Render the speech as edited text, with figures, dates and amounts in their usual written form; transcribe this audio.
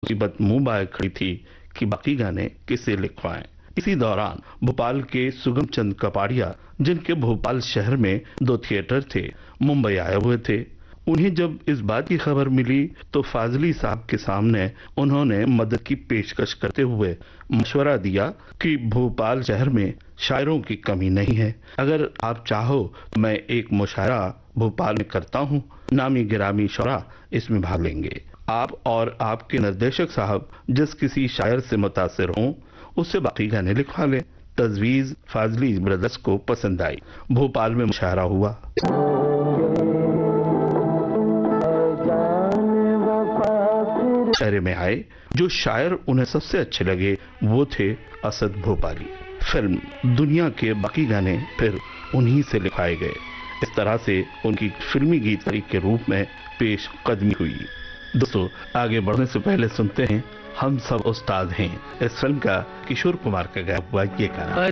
मुसीबत मुंह बाय खड़ी थी कि बाकी गाने किसे लिखवाएं। इसी दौरान भोपाल के सुगम चंद कपाड़िया, जिनके भोपाल शहर में 2 थिएटर थे, मुंबई आए हुए थे। उन्हें जब इस बात की खबर मिली तो फाजली साहब के सामने उन्होंने मदद की पेशकश करते हुए मशवरा दिया कि भोपाल शहर में शायरों की कमी नहीं है। अगर आप चाहो तो मैं एक मुशायरा भोपाल में करता हूँ, नामी गिरामी शुरा इसमें भाग लेंगे। आप और आपके निर्देशक साहब जिस किसी शायर से मुतासिर हों उससे बाकी गाने लिखवा लें। तजवीज फाजली ब्रदर्स को पसंद आई। भोपाल में मुशायरा हुआ। मुशायरे में आए जो शायर उन्हें सबसे अच्छे लगे वो थे असद भोपाली। फिल्म दुनिया के बाकी गाने फिर उन्हीं से लिखाए गए। इस तरह से उनकी फिल्मी गीतकारी के रूप में पेश कदमी हुई। दोस्तों, आगे बढ़ने से पहले सुनते हैं हम सब उस्ताद हैं, इस फिल्म का किशोर कुमार का गाया हुआ ये गाना।